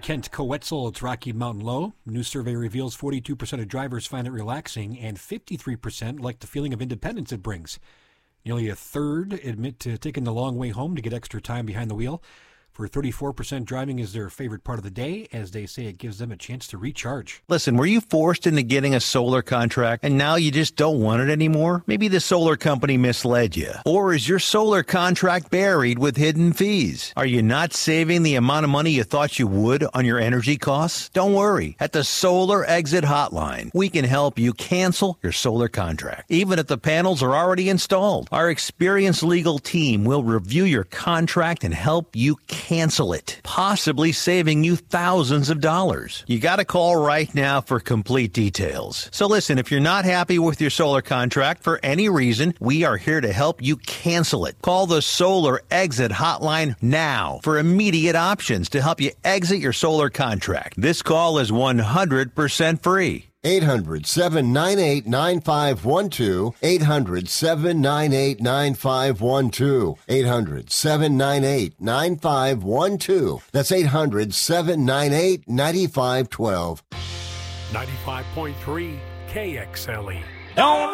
Kent Coetzel, it's Rocky Mountain Low. New survey reveals 42% of drivers find it relaxing and 53% like the feeling of independence it brings. Nearly a third admit to taking the long way home to get extra time behind the wheel. For 34%, driving is their favorite part of the day, as they say it gives them a chance to recharge. Listen, were you forced into getting a solar contract and now you just don't want it anymore? Maybe the solar company misled you. Or is your solar contract buried with hidden fees? Are you not saving the amount of money you thought you would on your energy costs? Don't worry. At the Solar Exit Hotline, we can help you cancel your solar contract, even if the panels are already installed. Our experienced legal team will review your contract and help you cancel it, possibly saving you thousands of dollars. You got to call right now for complete details. So listen, if you're not happy with your solar contract for any reason, we are here to help you cancel it. Call the Solar Exit Hotline now for immediate options to help you exit your solar contract. This call is 100% free. 800-798-9512. 800-798-9512. 800-798-9512. That's 800-798-9512. 95.3 KXLE. Don't